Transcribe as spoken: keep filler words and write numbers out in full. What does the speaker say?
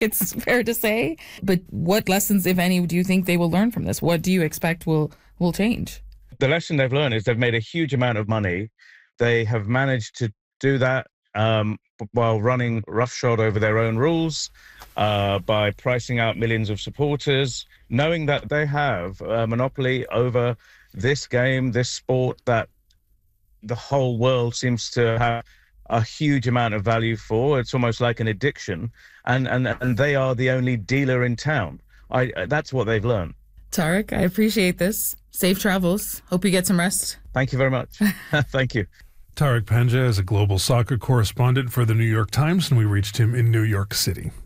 it's fair to say. But what lessons, if any, do you think they will learn from this? What do you expect will will change? The lesson they've learned is they've made a huge amount of money. They have managed to do that um, while running roughshod over their own rules, uh, by pricing out millions of supporters, knowing that they have a monopoly over this game, this sport that the whole world seems to have a huge amount of value for. It's almost like an addiction, and and and they are the only dealer in town. I that's what they've learned. Tarek, I appreciate this. Safe travels. Hope you get some rest. Thank you very much. Thank you. Tarek Panja is a global soccer correspondent for the New York Times, and we reached him in New York City.